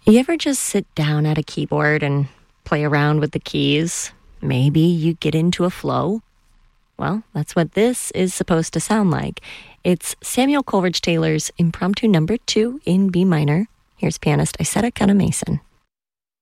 You ever just sit down at a keyboard and play around with the keys? Maybe you get into a flow? Well, that's what this is supposed to sound like. It's Samuel Coleridge Taylor's Impromptu Number 2 in B minor. Here's pianist Isetta Kana Mason.